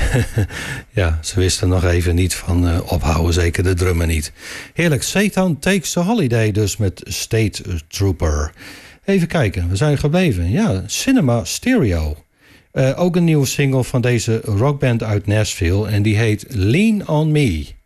Ja, ze wisten nog even niet van ophouden, zeker de drummer niet. Heerlijk, Satan Takes a Holiday dus met State Trooper. Even kijken, we zijn gebleven. Ja, Cinema Stereo. Ook een nieuwe single van deze rockband uit Nashville en die heet Lean on Me.